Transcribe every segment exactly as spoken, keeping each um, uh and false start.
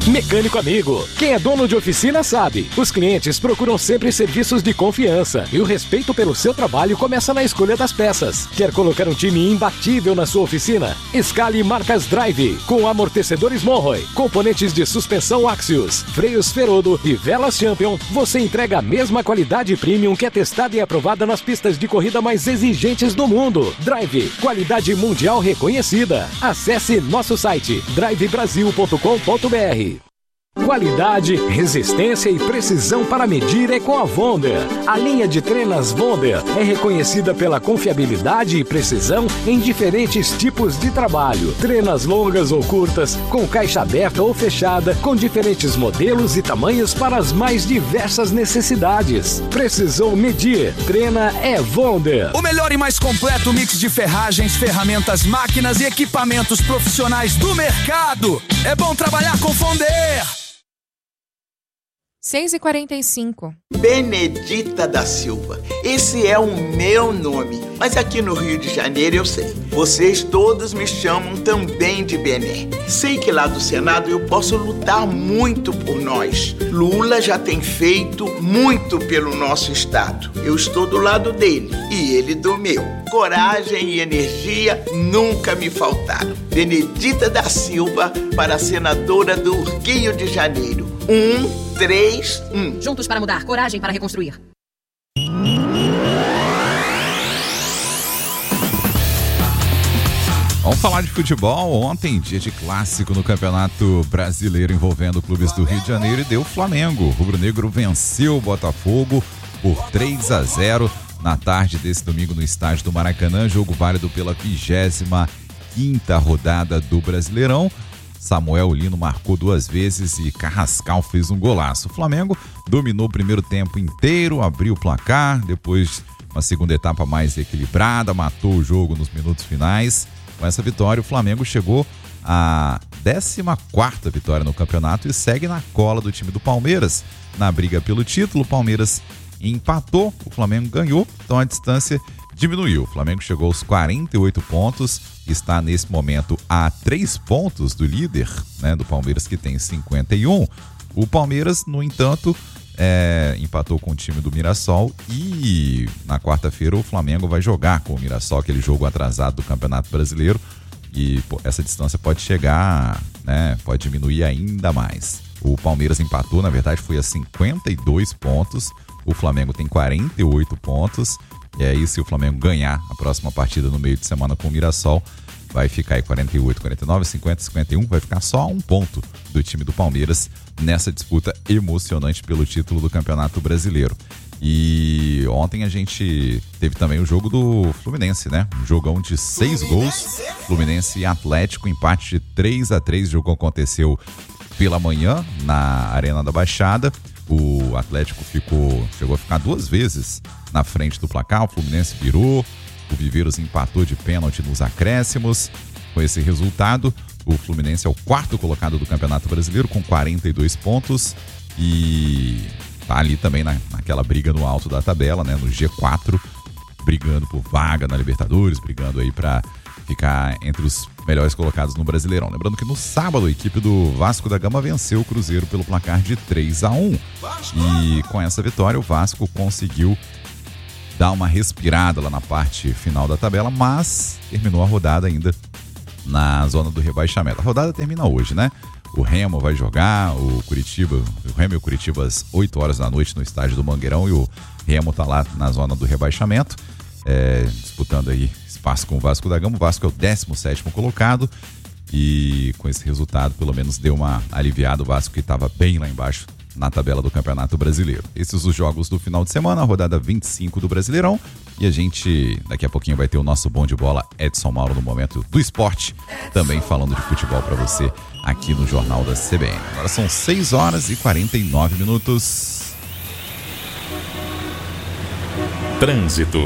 Mecânico Amigo. Quem é dono de oficina sabe. Os clientes procuram sempre serviços de confiança e o respeito pelo seu trabalho começa na escolha das peças. Quer colocar um time imbatível na sua oficina? Escale marcas Drive, com amortecedores Monroe, componentes de suspensão Axios, freios Ferodo e velas Champion. Você entrega a mesma qualidade premium que é testada e aprovada nas pistas de corrida mais exigentes do mundo. Drive, qualidade mundial reconhecida. Acesse nosso site drive brasil ponto com ponto b r. Qualidade, resistência e precisão para medir é com a Wonder. A linha de trenas Wonder é reconhecida pela confiabilidade e precisão em diferentes tipos de trabalho. Trenas longas ou curtas, com caixa aberta ou fechada, com diferentes modelos e tamanhos para as mais diversas necessidades. Precisou medir? Trena é Wonder. O melhor e mais completo mix de ferragens, ferramentas, máquinas e equipamentos profissionais do mercado. É bom trabalhar com Wonder. seis e quarenta e cinco. Benedita da Silva. Esse é o meu nome, mas aqui no Rio de Janeiro eu sei. Vocês todos me chamam também de Bené. Sei que lá do Senado eu posso lutar muito por nós. Lula já tem feito muito pelo nosso estado. Eu estou do lado dele e ele do meu. Coragem e energia nunca me faltaram. Benedita da Silva para senadora do Rio de Janeiro. Um, três, um. Juntos para mudar, coragem para reconstruir. Vamos falar de futebol. Ontem, dia de clássico no Campeonato Brasileiro envolvendo clubes do Rio de Janeiro, e deu Flamengo. O rubro-negro venceu o Botafogo por três a zero na tarde desse domingo no estádio do Maracanã. Jogo válido pela vigésima quinta rodada do Brasileirão. Samuel Lino marcou duas vezes e Carrascal fez um golaço. O Flamengo dominou o primeiro tempo inteiro, abriu o placar, depois uma segunda etapa mais equilibrada, matou o jogo nos minutos finais. Com essa vitória, o Flamengo chegou à décima quarta vitória no campeonato e segue na cola do time do Palmeiras na briga pelo título. O Palmeiras empatou, o Flamengo ganhou, então a distância diminuiu. O Flamengo chegou aos quarenta e oito pontos, está nesse momento a três pontos do líder, né, do Palmeiras, que tem cinquenta e um. O Palmeiras, no entanto, é, empatou com o time do Mirassol e na quarta-feira o Flamengo vai jogar com o Mirassol, aquele jogo atrasado do Campeonato Brasileiro, e pô, essa distância pode chegar, né, pode diminuir ainda mais. O Palmeiras empatou, na verdade foi a cinquenta e dois pontos, o Flamengo tem quarenta e oito pontos. E aí, se o Flamengo ganhar a próxima partida no meio de semana com o Mirassol, vai ficar aí quarenta e oito, quarenta e nove, cinquenta, cinquenta e um, vai ficar só um ponto do time do Palmeiras nessa disputa emocionante pelo título do Campeonato Brasileiro. E ontem a gente teve também o jogo do Fluminense, né? Um jogão de seis gols, Fluminense e Atlético, empate de três a três, o jogo aconteceu pela manhã na Arena da Baixada. O Atlético ficou, chegou a ficar duas vezes na frente do placar, o Fluminense virou, o Viveiros empatou de pênalti nos acréscimos. Com esse resultado, o Fluminense é o quarto colocado do Campeonato Brasileiro com quarenta e dois pontos e tá ali também na, naquela briga no alto da tabela, né, no G quatro, brigando por vaga na Libertadores, brigando aí para ficar entre os melhores colocados no Brasileirão. Lembrando que no sábado a equipe do Vasco da Gama venceu o Cruzeiro pelo placar de três a um. E com essa vitória o Vasco conseguiu dar uma respirada lá na parte final da tabela, mas terminou a rodada ainda na zona do rebaixamento. A rodada termina hoje, né? O Remo vai jogar, o Curitiba, o Remo e o Curitiba às oito horas da noite no estádio do Mangueirão, e o Remo tá lá na zona do rebaixamento, é, disputando aí espaço com o Vasco da Gama. O Vasco é o décimo sétimo colocado e com esse resultado pelo menos deu uma aliviada. O Vasco que estava bem lá embaixo na tabela do Campeonato Brasileiro. Esses os jogos do final de semana, a rodada vinte e cinco do Brasileirão, e a gente daqui a pouquinho vai ter o nosso bom de bola Edson Mauro no Momento do Esporte, também falando de futebol para você aqui no Jornal da C B N. Agora são seis horas e quarenta e nove minutos. Trânsito.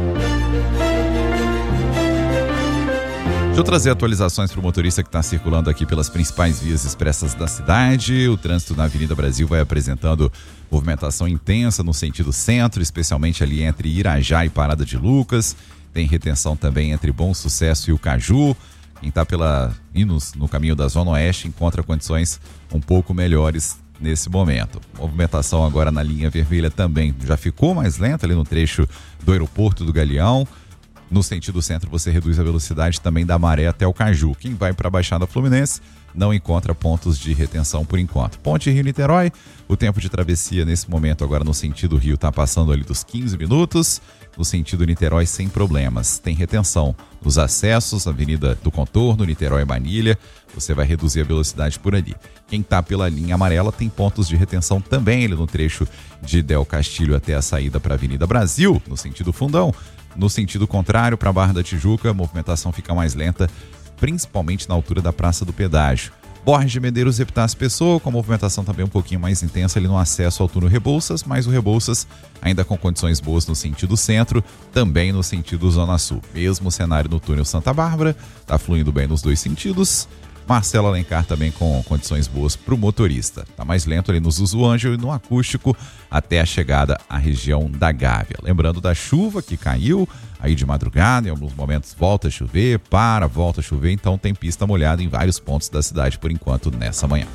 Deixa eu trazer atualizações para o motorista que está circulando aqui pelas principais vias expressas da cidade. O trânsito na Avenida Brasil vai apresentando movimentação intensa no sentido centro, especialmente ali entre Irajá e Parada de Lucas. Tem retenção também entre Bom Sucesso e o Caju. Quem está pela indo no caminho da Zona Oeste encontra condições um pouco melhores nesse momento. Movimentação agora na linha vermelha também já ficou mais lenta ali no trecho do aeroporto do Galeão. No sentido centro você reduz a velocidade também da Maré até o Caju. Quem vai para a Baixada Fluminense não encontra pontos de retenção por enquanto. Ponte Rio-Niterói, o tempo de travessia nesse momento agora no sentido Rio está passando ali dos quinze minutos. No sentido Niterói sem problemas. Tem retenção nos acessos, Avenida do Contorno, Niterói-Manilha, você vai reduzir a velocidade por ali. Quem está pela linha amarela tem pontos de retenção também ali no trecho de Del Castilho até a saída para a Avenida Brasil, no sentido Fundão. No sentido contrário, para a Barra da Tijuca, a movimentação fica mais lenta, principalmente na altura da Praça do Pedágio. Borges de Medeiros, Epitácio Pessoa, com a movimentação também um pouquinho mais intensa ali no acesso ao túnel Rebouças, mas o Rebouças ainda com condições boas no sentido centro, também no sentido Zona Sul. Mesmo cenário no túnel Santa Bárbara, está fluindo bem nos dois sentidos. Marcelo Alencar também com condições boas para o motorista. Está mais lento ali no Zuzu Ângelo e no acústico até a chegada à região da Gávea. Lembrando da chuva que caiu aí de madrugada, em alguns momentos volta a chover, para, volta a chover, então tem pista molhada em vários pontos da cidade por enquanto nessa manhã.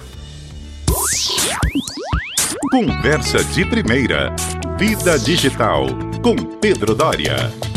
Conversa de primeira. Vida Digital com Pedro Doria.